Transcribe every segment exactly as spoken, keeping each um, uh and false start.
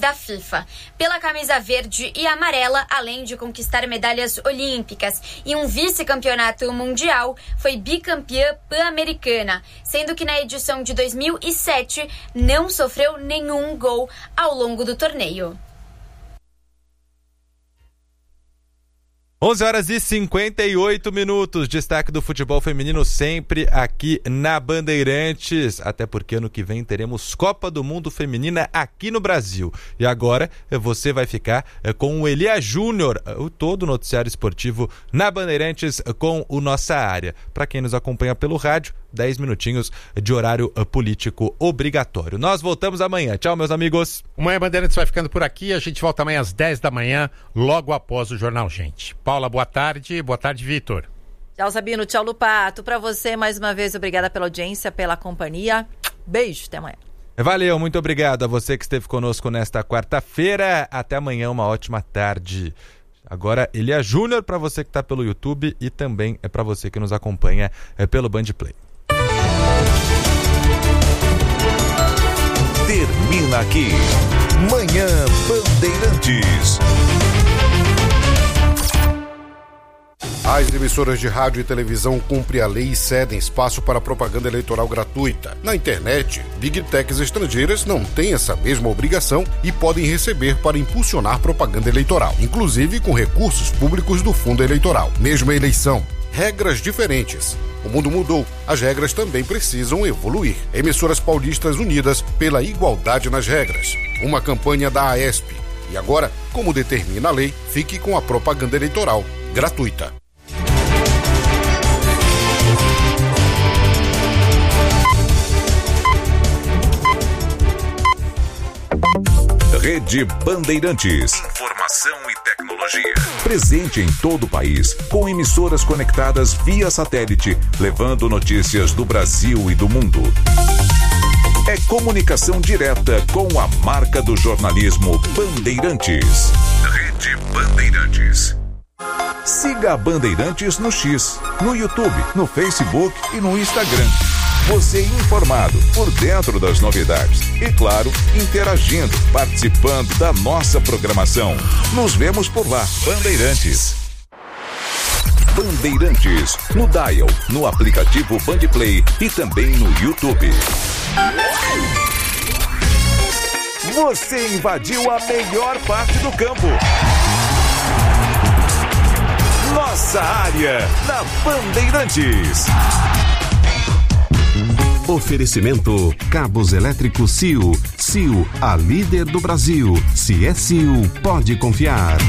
da FIFA. Pela camisa verde e amarela, além de conquistar medalhas olímpicas e um vice-campeonato mundial, foi bicampeã pan-americana, sendo que na edição de dois mil e sete não sofreu nenhum gol ao longo do torneio. onze horas e cinquenta e oito minutos, destaque do futebol feminino sempre aqui na Bandeirantes, até porque ano que vem teremos Copa do Mundo Feminina aqui no Brasil. E agora você vai ficar com o Elia Júnior, o todo noticiário esportivo na Bandeirantes com o Nossa Área. Para quem nos acompanha pelo rádio, dez minutinhos de horário político obrigatório. Nós voltamos amanhã. Tchau, meus amigos. O Manhã Bandeirantes vai ficando por aqui. A gente volta amanhã às dez da manhã, logo após o Jornal Gente. Paula, boa tarde. Boa tarde, Vitor. Tchau, Sabino. Tchau, Lupato. Para você, mais uma vez, obrigada pela audiência, pela companhia. Beijo. Até amanhã. Valeu, muito obrigado a você que esteve conosco nesta quarta-feira. Até amanhã, uma ótima tarde. Agora, Elia Júnior para você que está pelo YouTube e também é para você que nos acompanha é, pelo Band Play. Termina aqui Manhã Bandeirantes. As emissoras de rádio e televisão cumprem a lei e cedem espaço para propaganda eleitoral gratuita. Na internet, Big Techs estrangeiras não têm essa mesma obrigação e podem receber para impulsionar propaganda eleitoral, inclusive com recursos públicos do fundo eleitoral. Mesma eleição, regras diferentes. O mundo mudou, as regras também precisam evoluir. Emissoras paulistas unidas pela igualdade nas regras. Uma campanha da AESP. E agora, como determina a lei, fique com a propaganda eleitoral gratuita. Rede Bandeirantes. Informação e tecnologia. Presente em todo o país, com emissoras conectadas via satélite, levando notícias do Brasil e do mundo. É comunicação direta com a marca do jornalismo Bandeirantes. Rede Bandeirantes. Siga a Bandeirantes no X, no YouTube, no Facebook e no Instagram. Você informado, por dentro das novidades e, claro, interagindo, participando da nossa programação. Nos vemos por lá. Bandeirantes. Bandeirantes, no Dial, no aplicativo Bandplay e também no YouTube. Você invadiu a melhor parte do campo. Nossa Área, na Bandeirantes. Oferecimento Cabos Elétricos C I U. C I U, a líder do Brasil. Se é C I U, pode confiar.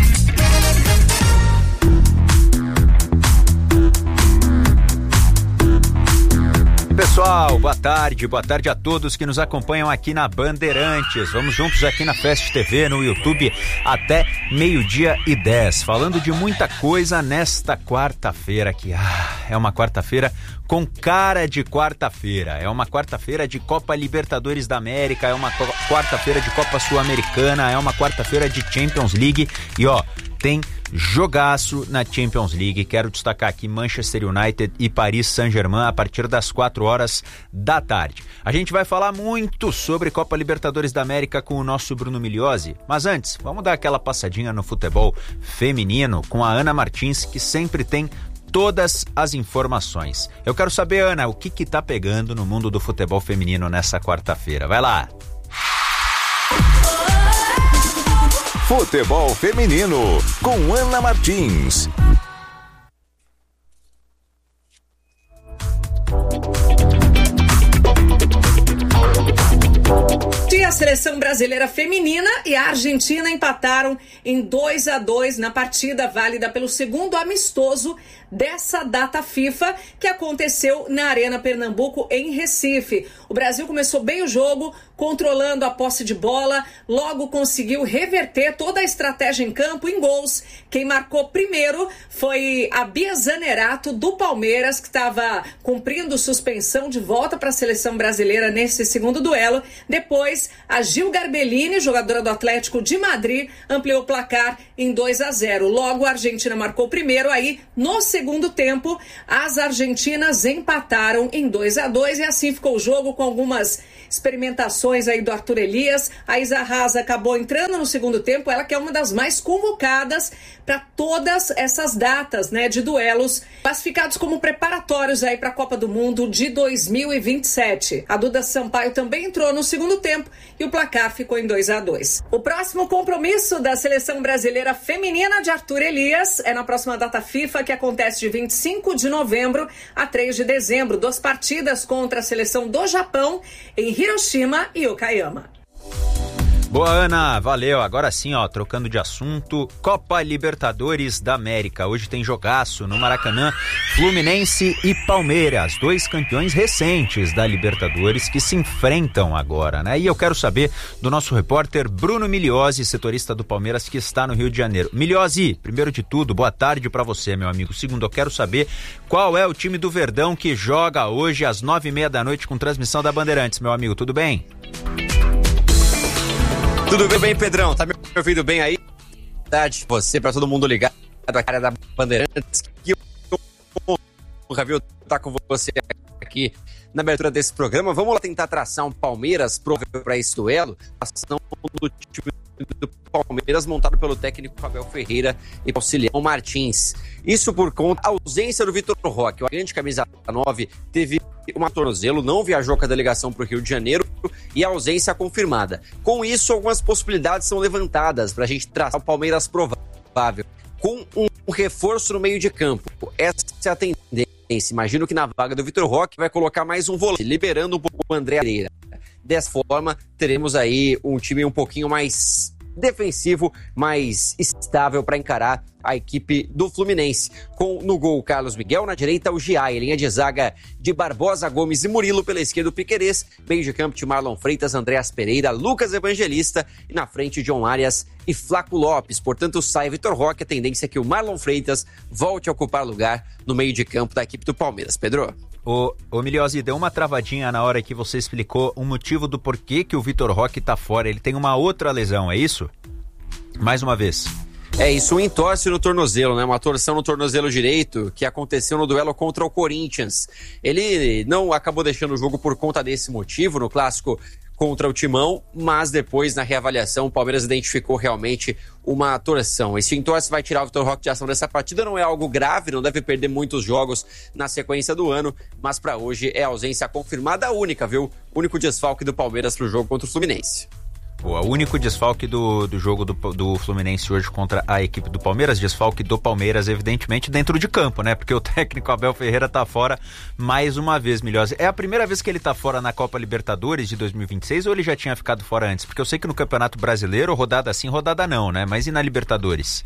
Pessoal, boa tarde, boa tarde a todos que nos acompanham aqui na Bandeirantes. Vamos juntos aqui na Fest T V, no YouTube, até meio-dia e dez, falando de muita coisa nesta quarta-feira, que ah, é uma quarta-feira com cara de quarta-feira. É uma quarta-feira de Copa Libertadores da América, é uma quarta-feira de Copa Sul-Americana, é uma quarta-feira de Champions League e ó, tem jogaço na Champions League. Quero destacar aqui Manchester United e Paris Saint-Germain a partir das quatro horas da tarde. A gente vai falar muito sobre Copa Libertadores da América com o nosso Bruno Migliozzi, mas antes, vamos dar aquela passadinha no futebol feminino com a Ana Martins, que sempre tem todas as informações. Eu quero saber, Ana, o que que tá pegando no mundo do futebol feminino nessa quarta-feira? Vai lá! Futebol feminino com Ana Martins. A seleção brasileira feminina e a Argentina empataram em dois a dois na partida válida pelo segundo amistoso dessa data FIFA que aconteceu na Arena Pernambuco, em Recife. O Brasil começou bem o jogo, controlando a posse de bola, logo conseguiu reverter toda a estratégia em campo em gols. Quem marcou primeiro foi a Bia Zanerato, do Palmeiras, que estava cumprindo suspensão, de volta para a seleção brasileira nesse segundo duelo. Depois, a Gil Garbellini, jogadora do Atlético de Madrid, ampliou o placar em dois a zero. Logo, a Argentina marcou primeiro, aí no segundo segundo tempo, as argentinas empataram em dois a dois e assim ficou o jogo com algumas experimentações aí do Arthur Elias. A Isa Haas acabou entrando no segundo tempo, ela que é uma das mais convocadas para todas essas datas, né, de duelos classificados como preparatórios aí para a Copa do Mundo de dois mil e vinte e sete. A Duda Sampaio também entrou no segundo tempo e o placar ficou em dois a dois. O próximo compromisso da seleção brasileira feminina de Arthur Elias é na próxima data FIFA, que acontece de vinte e cinco de novembro a três de dezembro. Duas partidas contra a seleção do Japão em Hiroshima e Okayama. Boa, Ana, valeu. Agora sim, ó, trocando de assunto, Copa Libertadores da América. Hoje tem jogaço no Maracanã, Fluminense e Palmeiras, dois campeões recentes da Libertadores que se enfrentam agora, né? E eu quero saber do nosso repórter Bruno Migliosi, setorista do Palmeiras, que está no Rio de Janeiro. Migliosi, primeiro de tudo, boa tarde para você, meu amigo. Segundo, eu quero saber qual é o time do Verdão que joga hoje às nove e meia da noite com transmissão da Bandeirantes, meu amigo, tudo bem? Tudo bem, Pedrão? Tá me ouvindo bem aí? Verdade, você, pra todo mundo ligado, a cara da Bandeirantes, que honra, viu, tá com você aqui na abertura desse programa. Vamos lá tentar traçar um Palmeiras provável para esse duelo. A ação do time do Palmeiras montado pelo técnico Abel Ferreira e auxiliar Martins. Isso por conta da ausência do Vitor Roque. O grande camisa nove teve uma tornozelo, não viajou com a delegação para o Rio de Janeiro e a ausência confirmada. Com isso, algumas possibilidades são levantadas para a gente traçar o Palmeiras provável. Com um reforço no meio de campo. Essa é a tendência. Imagino que na vaga do Vitor Roque vai colocar mais um volante, liberando um pouco o André Pereira. Dessa forma, teremos aí um time um pouquinho mais defensivo, mais estável para encarar a equipe do Fluminense. Com no gol Carlos Miguel, na direita o Giai, linha de zaga de Barbosa, Gomes e Murilo, pela esquerda o Piquerez, meio de campo de Marlon Freitas, Andréas Pereira, Lucas Evangelista e na frente John Arias e Flaco Lopes. Portanto, sai Vitor Roque, a tendência é que o Marlon Freitas volte a ocupar lugar no meio de campo da equipe do Palmeiras. Pedro? Ô, ô Migliosi, deu uma travadinha na hora que você explicou o motivo do porquê que o Vitor Roque tá fora. Ele tem uma outra lesão, é isso? Mais uma vez. É isso, um entorse no tornozelo, né? Uma torção no tornozelo direito que aconteceu no duelo contra o Corinthians. Ele não acabou deixando o jogo por conta desse motivo no clássico contra o Timão, mas depois na reavaliação o Palmeiras identificou realmente uma torção. Esse entorse vai tirar o Vitor Roque de ação dessa partida, não é algo grave, não deve perder muitos jogos na sequência do ano, mas para hoje é a ausência confirmada única, viu? O único desfalque do Palmeiras pro jogo contra o Fluminense. O único desfalque do, do jogo do, do Fluminense hoje contra a equipe do Palmeiras, desfalque do Palmeiras, evidentemente, dentro de campo, né? Porque o técnico Abel Ferreira tá fora mais uma vez, Migliosi. É a primeira vez que ele tá fora na Copa Libertadores de dois mil e vinte e seis ou ele já tinha ficado fora antes? Porque eu sei que no Campeonato Brasileiro, rodada sim, rodada não, né? Mas e na Libertadores?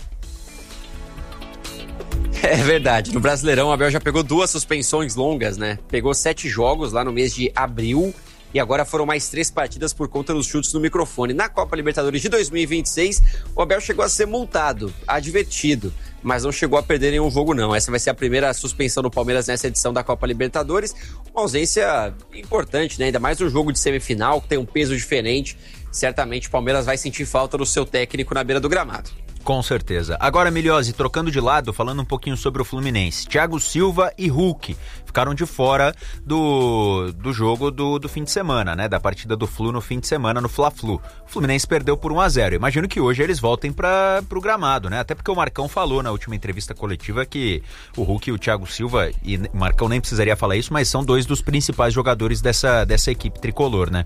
É verdade, no Brasileirão o Abel já pegou duas suspensões longas, né? Pegou sete jogos lá no mês de abril. E agora foram mais três partidas por conta dos chutes no microfone. Na Copa Libertadores de dois mil e vinte e seis, o Abel chegou a ser multado, advertido, mas não chegou a perder nenhum jogo não. Essa vai ser a primeira suspensão do Palmeiras nessa edição da Copa Libertadores. Uma ausência importante, né? Ainda mais um jogo de semifinal, que tem um peso diferente. Certamente o Palmeiras vai sentir falta do seu técnico na beira do gramado. Com certeza. Agora, Migliosi, trocando de lado, falando um pouquinho sobre o Fluminense. Thiago Silva e Hulk ficaram de fora do, do jogo do, do fim de semana, né? Da partida do Flu no fim de semana, no Fla-Flu. O Fluminense perdeu por um a zero. Imagino que hoje eles voltem para o gramado, né? Até porque o Marcão falou na última entrevista coletiva que o Hulk e o Thiago Silva, e o Marcão nem precisaria falar isso, mas são dois dos principais jogadores dessa, dessa equipe tricolor, né?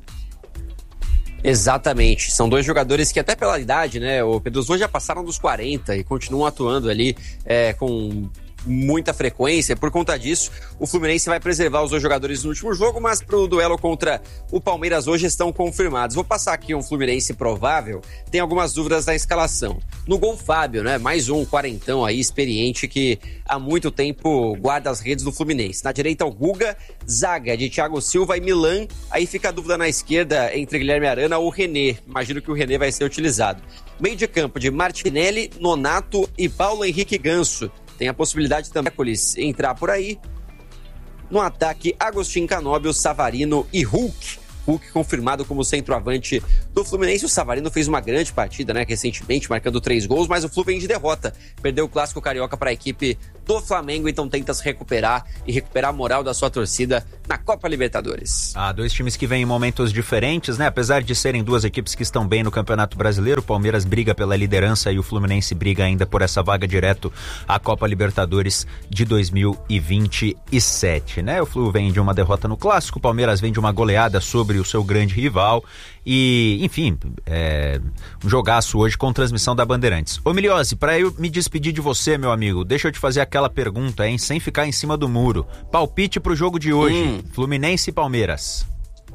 Exatamente, são dois jogadores que até pela idade, né, o Pedro, os dois já passaram dos quarenta e continuam atuando ali é, com muita frequência. Por conta disso, o Fluminense vai preservar os dois jogadores no último jogo, mas para o duelo contra o Palmeiras hoje estão confirmados. Vou passar aqui um Fluminense provável, tem algumas dúvidas na escalação. No gol, Fábio, né? Mais um quarentão aí, experiente, que há muito tempo guarda as redes do Fluminense. Na direita, o Guga, zaga de Thiago Silva e Milan. Aí fica a dúvida na esquerda entre Guilherme Arana ou René. Imagino que o René vai ser utilizado. Meio de campo de Martinelli, Nonato e Paulo Henrique Ganso. Tem a possibilidade também de entrar por aí. No ataque, Agostinho Canóbio, Savarino e Hulk. Hulk confirmado como centroavante do Fluminense. O Savarino fez uma grande partida, né, recentemente, marcando três gols, mas o Flu vem de derrota. Perdeu o Clássico Carioca para a equipe do Flamengo, então tenta se recuperar e recuperar a moral da sua torcida na Copa Libertadores. Ah, dois times que vêm em momentos diferentes, né? Apesar de serem duas equipes que estão bem no Campeonato Brasileiro, o Palmeiras briga pela liderança e o Fluminense briga ainda por essa vaga direto à Copa Libertadores de dois mil e vinte e sete, né? O Flu vem de uma derrota no Clássico, o Palmeiras vem de uma goleada sobre o seu grande rival e, enfim, é um jogaço hoje com transmissão da Bandeirantes. Ô Miliose, para eu me despedir de você, meu amigo, deixa eu te fazer aquela pergunta, hein, sem ficar em cima do muro. Palpite pro jogo de hoje, hum. Fluminense e Palmeiras.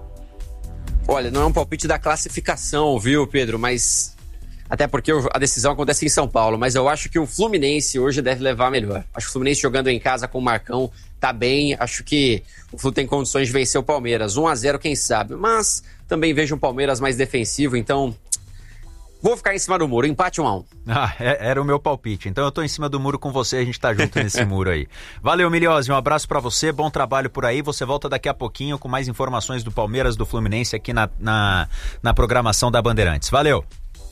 Olha, não é um palpite da classificação, viu, Pedro, mas até porque a decisão acontece em São Paulo, mas eu acho que o Fluminense hoje deve levar melhor. Acho que o Fluminense jogando em casa com o Marcão tá bem, acho que o Flu tem condições de vencer o Palmeiras, um a zero quem sabe, mas também vejo um Palmeiras mais defensivo, então vou ficar em cima do muro, empate um a um. Ah, era o meu palpite, então eu tô em cima do muro com você, a gente tá junto nesse muro aí. Valeu, Miliose, um abraço pra você, bom trabalho por aí, você volta daqui a pouquinho com mais informações do Palmeiras, do Fluminense aqui na, na, na programação da Bandeirantes. Valeu!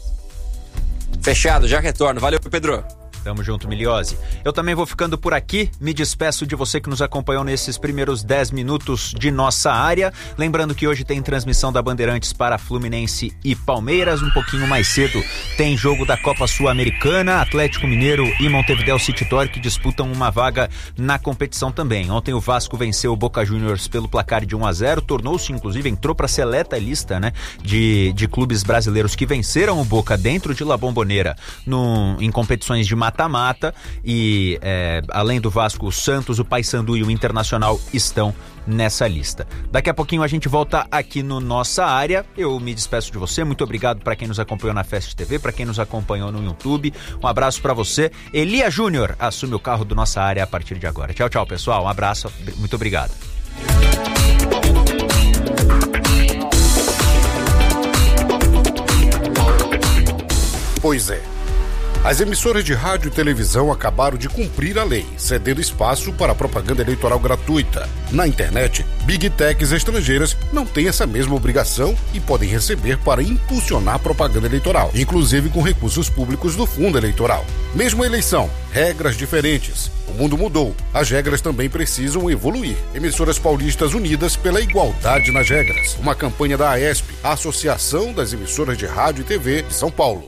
Fechado, já retorno. Valeu, Pedro. Tamo junto, Miliose. Eu também vou ficando por aqui, me despeço de você que nos acompanhou nesses primeiros dez minutos de nossa área. Lembrando que hoje tem transmissão da Bandeirantes para Fluminense e Palmeiras. Um pouquinho mais cedo tem jogo da Copa Sul-Americana, Atlético Mineiro e Montevideo City Torque que disputam uma vaga na competição também. Ontem o Vasco venceu o Boca Juniors pelo placar de um a zero, tornou-se, inclusive, entrou para a seleta lista, né, de, de clubes brasileiros que venceram o Boca dentro de La Bombonera no, em competições de mata-mata e é, além do Vasco, o Santos, o Paysandu e o Internacional estão nessa lista. Daqui a pouquinho a gente volta aqui no Nossa Área. Eu me despeço de você, muito obrigado para quem nos acompanhou na Fest T V, para quem nos acompanhou no YouTube, um abraço para você. Elia Júnior assume o carro do Nossa Área a partir de agora. Tchau, tchau, pessoal, um abraço, muito obrigado. Pois é. As emissoras de rádio e televisão acabaram de cumprir a lei, cedendo espaço para propaganda eleitoral gratuita. Na internet, Big Techs estrangeiras não têm essa mesma obrigação e podem receber para impulsionar propaganda eleitoral, inclusive com recursos públicos do fundo eleitoral. Mesmo a eleição, regras diferentes. O mundo mudou, as regras também precisam evoluir. Emissoras paulistas unidas pela igualdade nas regras. Uma campanha da AESP, a Associação das Emissoras de Rádio e T V de São Paulo.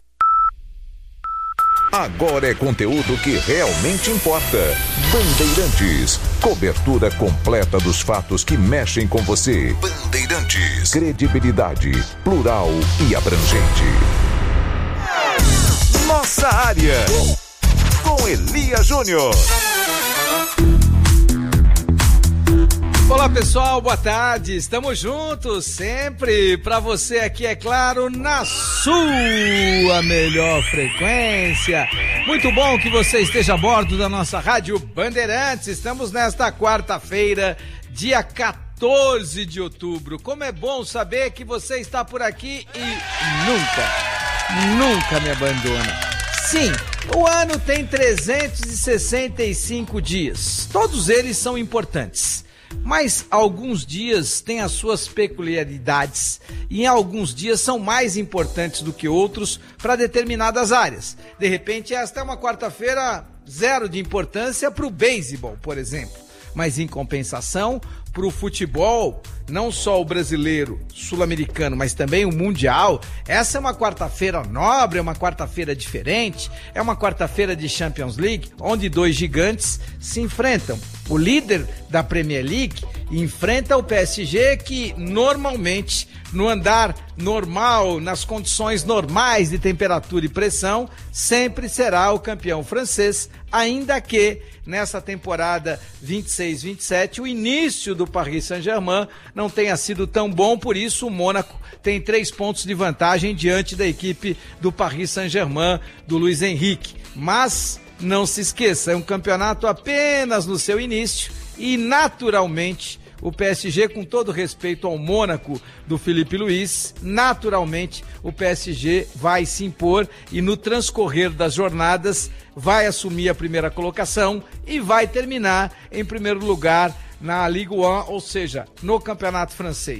Agora é conteúdo que realmente importa. Bandeirantes. Cobertura completa dos fatos que mexem com você. Bandeirantes. Credibilidade, plural e abrangente. Nossa Área. Com Elia Júnior. Olá pessoal, boa tarde, estamos juntos sempre para você aqui, é claro, na sua melhor frequência. Muito bom que você esteja a bordo da nossa Rádio Bandeirantes. Estamos nesta quarta-feira, dia quatorze de outubro. Como é bom saber que você está por aqui e nunca, nunca me abandona. Sim, o ano tem trezentos e sessenta e cinco dias, todos eles são importantes. Mas alguns dias têm as suas peculiaridades e em alguns dias são mais importantes do que outros para determinadas áreas. De repente, esta é uma quarta-feira zero de importância para o beisebol, por exemplo. Mas em compensação, para o futebol, não só o brasileiro, sul-americano, mas também o mundial, essa é uma quarta-feira nobre, é uma quarta-feira diferente, é uma quarta-feira de Champions League, onde dois gigantes se enfrentam. O líder da Premier League enfrenta o P S G, que normalmente, no andar normal, nas condições normais de temperatura e pressão, sempre será o campeão francês, ainda que nessa temporada vinte e seis vinte e sete o início do Paris Saint-Germain não tenha sido tão bom, por isso o Mônaco tem três pontos de vantagem diante da equipe do Paris Saint-Germain do Luiz Henrique. Mas não se esqueça, é um campeonato apenas no seu início e naturalmente o P S G, com todo respeito ao Mônaco do Felipe Luiz, naturalmente o P S G vai se impor e no transcorrer das jornadas vai assumir a primeira colocação e vai terminar em primeiro lugar na Ligue um, ou seja, no campeonato francês.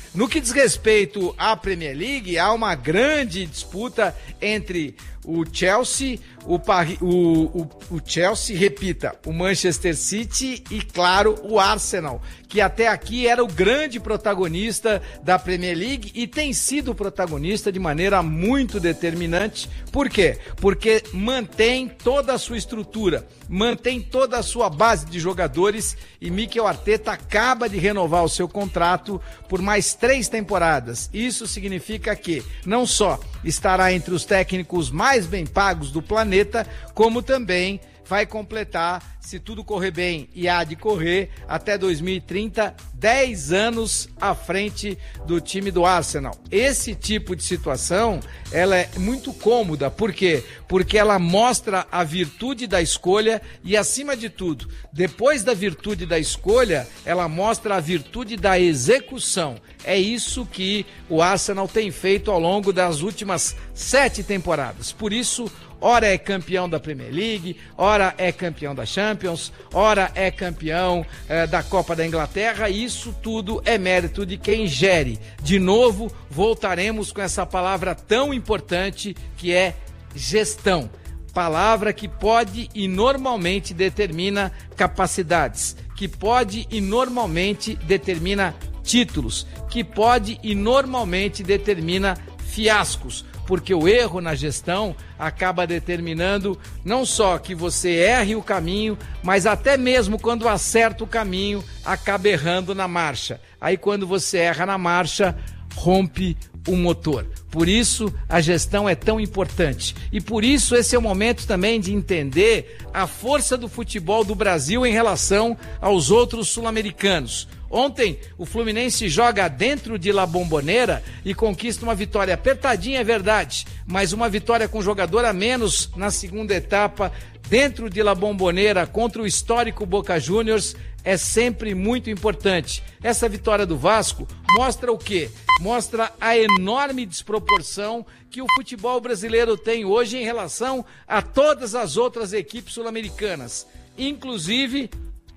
no que diz respeito à Premier League, há uma grande disputa entre o Chelsea, o, Paris, o, o, o Chelsea, repita, o Manchester City e, claro, o Arsenal, que até aqui era o grande protagonista da Premier League e tem sido protagonista de maneira muito determinante. Por quê? Porque mantém toda a sua estrutura, mantém toda a sua base de jogadores e Mikel Arteta acaba de renovar o seu contrato por mais três temporadas. Isso significa que não só estará entre os técnicos mais bem pagos do planeta, como também vai completar, se tudo correr bem, e há de correr, até dois mil e trinta, dez anos à frente do time do Arsenal. Esse tipo de situação, ela é muito cômoda. Por quê? Porque ela mostra a virtude da escolha e, acima de tudo, depois da virtude da escolha, ela mostra a virtude da execução. É isso que o Arsenal tem feito ao longo das últimas sete temporadas. Por isso, ora é campeão da Premier League, ora é campeão da Champions, ora é campeão eh, da Copa da Inglaterra. Isso tudo é mérito de quem gere. De novo, voltaremos com essa palavra tão importante que é gestão. Palavra que pode e normalmente determina capacidades, que pode e normalmente determina títulos, que pode e normalmente determina fiascos. Porque o erro na gestão acaba determinando não só que você erre o caminho, mas até mesmo quando acerta o caminho, acaba errando na marcha. Aí quando você erra na marcha, rompe o motor. Por isso a gestão é tão importante. E por isso esse é o momento também de entender a força do futebol do Brasil em relação aos outros sul-americanos. Ontem, o Fluminense joga dentro de La Bombonera e conquista uma vitória apertadinha, é verdade, mas uma vitória com jogador a menos na segunda etapa, dentro de La Bombonera, contra o histórico Boca Juniors, é sempre muito importante. Essa vitória do Vasco mostra o quê? Mostra a enorme desproporção que o futebol brasileiro tem hoje em relação a todas as outras equipes sul-americanas, inclusive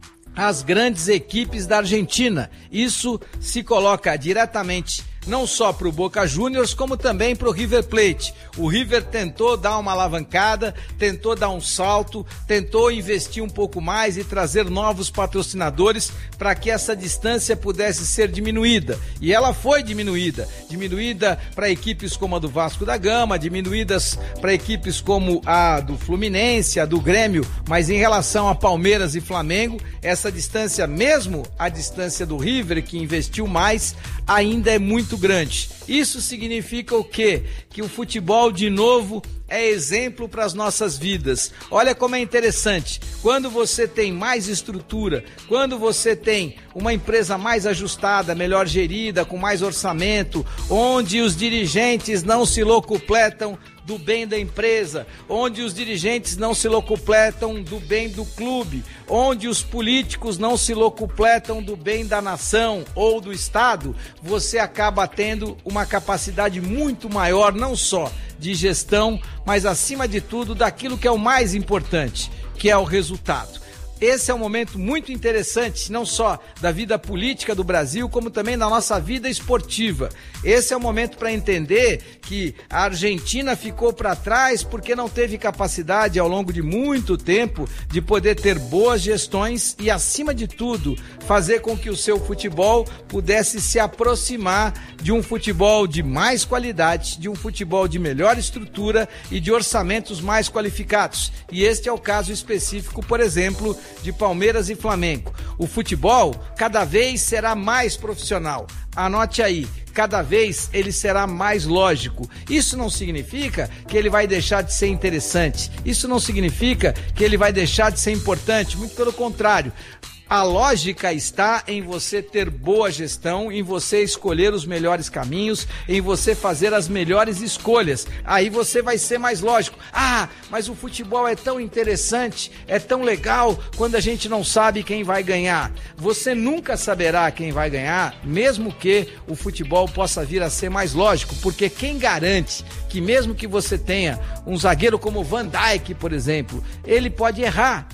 as grandes equipes da Argentina. Isso se coloca diretamente não só para o Boca Juniors, como também para o River Plate. O River tentou dar uma alavancada, tentou dar um salto, tentou investir um pouco mais e trazer novos patrocinadores para que essa distância pudesse ser diminuída. E ela foi diminuída. Diminuída para equipes como a do Vasco da Gama, diminuídas para equipes como a do Fluminense, a do Grêmio, mas em relação a Palmeiras e Flamengo, essa distância, mesmo a distância do River, que investiu mais, ainda é muito grande. Isso significa o quê? Que o futebol, de novo, é exemplo para as nossas vidas. Olha como é interessante. Quando você tem mais estrutura, quando você tem uma empresa mais ajustada, melhor gerida, com mais orçamento, onde os dirigentes não se locupletam do bem da empresa, onde os dirigentes não se locupletam do bem do clube, onde os políticos não se locupletam do bem da nação ou do Estado, você acaba tendo uma capacidade muito maior, não só de gestão, mas acima de tudo daquilo que é o mais importante, que é o resultado. Esse é um momento muito interessante, não só da vida política do Brasil, como também da nossa vida esportiva. Esse é o momento para entender que a Argentina ficou para trás porque não teve capacidade ao longo de muito tempo de poder ter boas gestões e, acima de tudo, fazer com que o seu futebol pudesse se aproximar de um futebol de mais qualidade, de um futebol de melhor estrutura e de orçamentos mais qualificados. E este é o caso específico, por exemplo, de Palmeiras e Flamengo. O futebol cada vez será mais profissional. Anote aí, cada vez ele será mais lógico. Isso não significa que ele vai deixar de ser interessante. Isso não significa que ele vai deixar de ser importante. Muito pelo contrário. A lógica está em você ter boa gestão, em você escolher os melhores caminhos, em você fazer as melhores escolhas. Aí você vai ser mais lógico. Ah, mas o futebol é tão interessante, é tão legal quando a gente não sabe quem vai ganhar. Você nunca saberá quem vai ganhar, mesmo que o futebol possa vir a ser mais lógico, porque quem garante que mesmo que você tenha um zagueiro como Van Dijk, por exemplo, ele pode errar.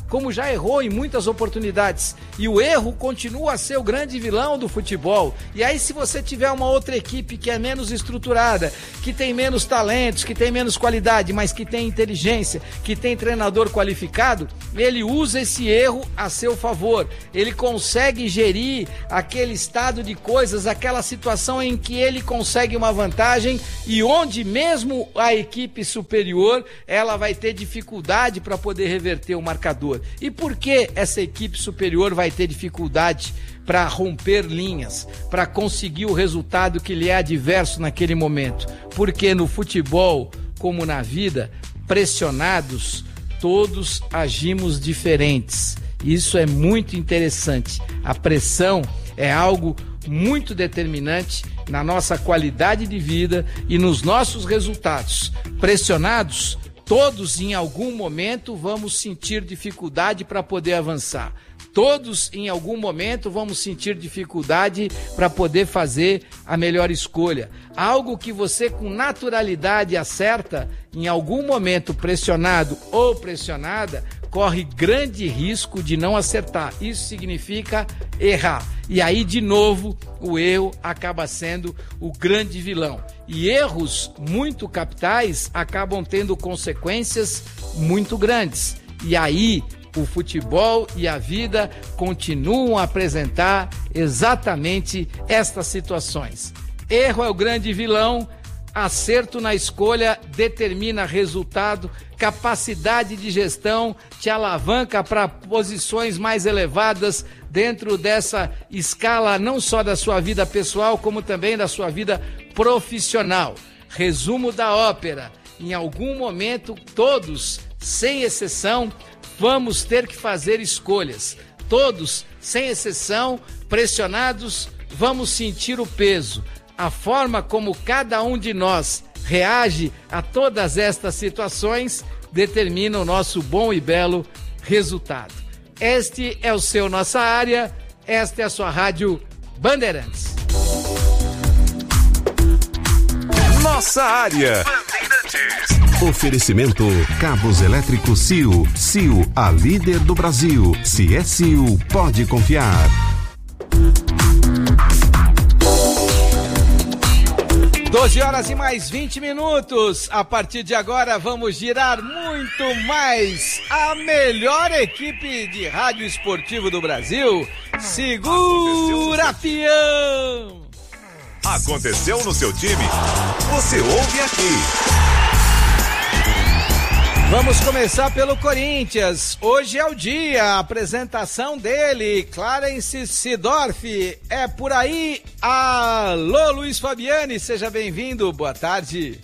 como já errou em muitas oportunidades. E o erro continua a ser o grande vilão do futebol. E aí, se você tiver uma outra equipe que é menos estruturada, que tem menos talentos, que tem menos qualidade, mas que tem inteligência, que tem treinador qualificado, ele usa esse erro a seu favor. Ele consegue gerir aquele estado de coisas, aquela situação em que ele consegue uma vantagem e onde mesmo a equipe superior, ela vai ter dificuldade para poder reverter o marcador. E por que essa equipe superior vai ter dificuldade para romper linhas, para conseguir o resultado que lhe é adverso naquele momento? Porque no futebol, como na vida, pressionados, todos agimos diferentes. Isso é muito interessante. A pressão é algo muito determinante na nossa qualidade de vida e nos nossos resultados. Pressionados, todos em algum momento vamos sentir dificuldade para poder avançar. Todos em algum momento vamos sentir dificuldade para poder fazer a melhor escolha. Algo que você com naturalidade acerta, em algum momento pressionado ou pressionada, corre grande risco de não acertar. Isso significa errar. E aí, de novo, o erro acaba sendo o grande vilão. E erros muito capitais acabam tendo consequências muito grandes. E aí, o futebol e a vida continuam a apresentar exatamente estas situações. Erro é o grande vilão, acerto na escolha determina resultado, capacidade de gestão te alavanca para posições mais elevadas dentro dessa escala, não só da sua vida pessoal, como também da sua vida profissional. Resumo da ópera: em algum momento, todos, sem exceção, vamos ter que fazer escolhas. Todos, sem exceção, pressionados, vamos sentir o peso. A forma como cada um de nós reage a todas estas situações determina o nosso bom e belo resultado. Este é o seu Nossa Área, esta é a sua Rádio Bandeirantes. Nossa Área. Oferecimento Cabos Elétricos C I U. C I U, a líder do Brasil. Se é C I U, pode confiar. doze horas e mais vinte minutos. A partir de agora vamos girar muito mais a melhor equipe de rádio esportivo do Brasil. Segura, peão! Aconteceu no seu time? Você ouve aqui. Vamos começar pelo Corinthians. Hoje é o dia, a apresentação dele, Clarence Seedorf. É por aí. Alô, Luiz Fabiani, seja bem-vindo. Boa tarde.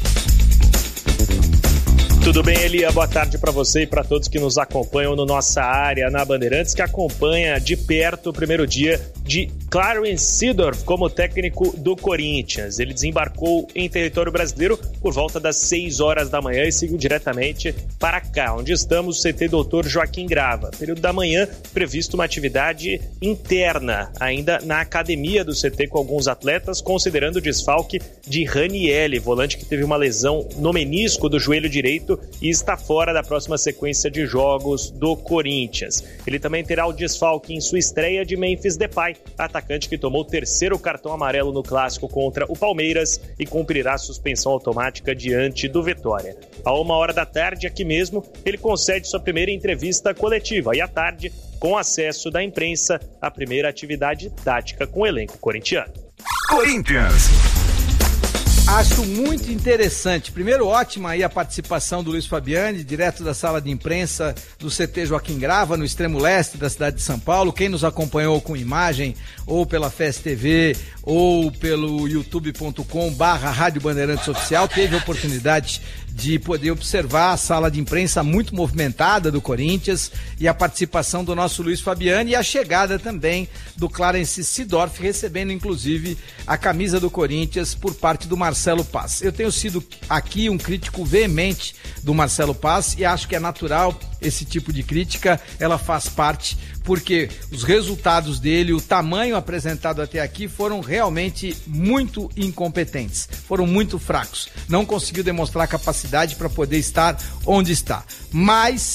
Tudo bem, Elia? Boa tarde para você e para todos que nos acompanham no Nossa Área na Bandeirantes, que acompanha de perto o primeiro dia de Clarence Seedorf como técnico do Corinthians. Ele desembarcou em território brasileiro por volta das seis horas da manhã e seguiu diretamente para cá, onde estamos, o C T doutor Joaquim Grava. Período da manhã, previsto uma atividade interna, ainda na academia do C T com alguns atletas, considerando o desfalque de Ranielli, volante que teve uma lesão no menisco do joelho direito e está fora da próxima sequência de jogos do Corinthians. Ele também terá o desfalque em sua estreia de Memphis Depay, atacante que tomou o terceiro cartão amarelo no clássico contra o Palmeiras e cumprirá suspensão automática diante do Vitória. A uma hora da tarde, aqui mesmo, ele concede sua primeira entrevista coletiva e à tarde, com acesso da imprensa, a primeira atividade tática com o elenco corintiano. Corinthians. Acho muito interessante. Primeiro, ótima aí a participação do Luiz Fabiani, direto da sala de imprensa do C T Joaquim Grava, no extremo leste da cidade de São Paulo. Quem nos acompanhou com imagem, ou pela F E S T V, ou pelo youtube ponto com barra Rádio Bandeirantes Oficial, teve a oportunidade de poder observar a sala de imprensa muito movimentada do Corinthians e a participação do nosso Luiz Fabiani e a chegada também do Clarence Seedorf, recebendo inclusive a camisa do Corinthians por parte do Marcelo Paz. Eu tenho sido aqui um crítico veemente do Marcelo Paz e acho que é natural esse tipo de crítica, ela faz parte, porque os resultados dele, o tamanho apresentado até aqui foram realmente muito incompetentes, foram muito fracos, não conseguiu demonstrar capacidade para poder estar onde está. Mas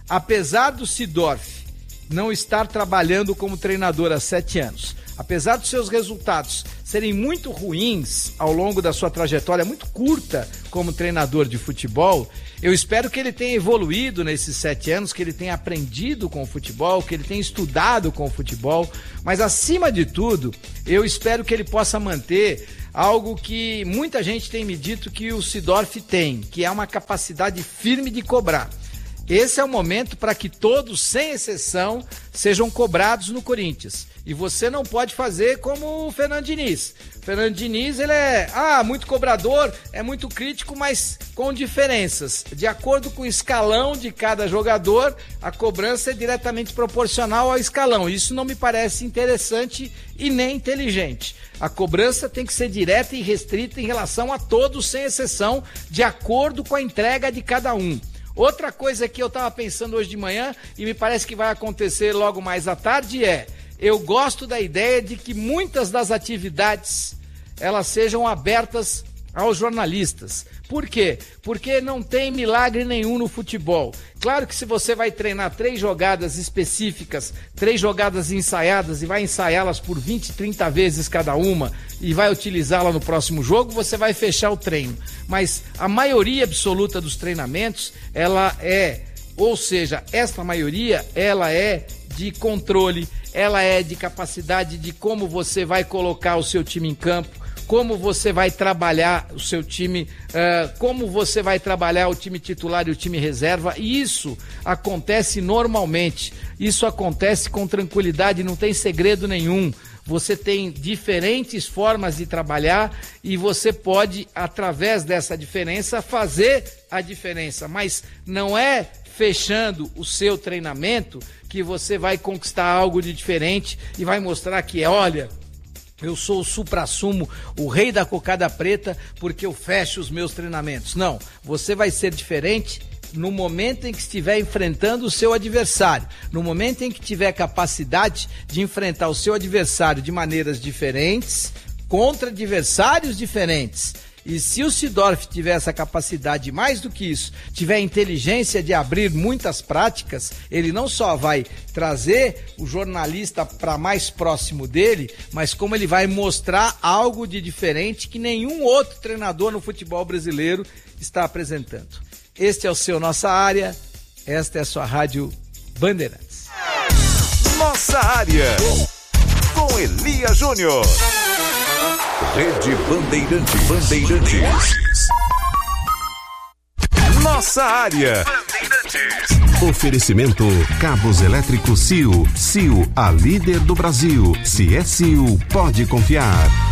apesar do Seedorf não estar trabalhando como treinador há sete anos, apesar dos seus resultados serem muito ruins ao longo da sua trajetória muito curta como treinador de futebol, eu espero que ele tenha evoluído nesses sete anos, que ele tenha aprendido com o futebol, que ele tenha estudado com o futebol, mas acima de tudo, eu espero que ele possa manter algo que muita gente tem me dito que o Seedorf tem, que é uma capacidade firme de cobrar. Esse é o momento para que todos, sem exceção, sejam cobrados no Corinthians. E você não pode fazer como o Fernando Diniz. O Fernando Diniz, ele é ah, muito cobrador, é muito crítico, mas com diferenças. De acordo com o escalão de cada jogador, a cobrança é diretamente proporcional ao escalão. Isso não me parece interessante e nem inteligente. A cobrança tem que ser direta e restrita em relação a todos, sem exceção, de acordo com a entrega de cada um. Outra coisa que eu estava pensando hoje de manhã e me parece que vai acontecer logo mais à tarde é, eu gosto da ideia de que muitas das atividades elas sejam abertas aos jornalistas. Por quê? Porque não tem milagre nenhum no futebol. Claro que se você vai treinar três jogadas específicas, três jogadas ensaiadas e vai ensaiá-las por vinte, trinta vezes cada uma e vai utilizá-la no próximo jogo, você vai fechar o treino. Mas a maioria absoluta dos treinamentos, ela é, ou seja, esta maioria, ela é de controle, ela é de capacidade de como você vai colocar o seu time em campo, como você vai trabalhar o seu time, uh, como você vai trabalhar o time titular e o time reserva, e isso acontece normalmente, isso acontece com tranquilidade, não tem segredo nenhum. Você tem diferentes formas de trabalhar e você pode, através dessa diferença, fazer a diferença, mas não é fechando o seu treinamento que você vai conquistar algo de diferente e vai mostrar que, olha, eu sou o suprassumo, o rei da cocada preta, porque eu fecho os meus treinamentos. Não, você vai ser diferente no momento em que estiver enfrentando o seu adversário, no momento em que tiver capacidade de enfrentar o seu adversário de maneiras diferentes, contra adversários diferentes. E se o Seedorf tiver essa capacidade, mais do que isso, tiver inteligência de abrir muitas práticas, ele não só vai trazer o jornalista para mais próximo dele, mas como ele vai mostrar algo de diferente que nenhum outro treinador no futebol brasileiro está apresentando. Este é o seu Nossa Área, esta é a sua Rádio Bandeirantes. Nossa Área, com Elias Júnior. Rede Bandeirantes. Bandeirantes. Nossa Área. Bandeirantes. Oferecimento Cabos Elétricos C I O. C I O, a líder do Brasil. Se é C I O, pode confiar.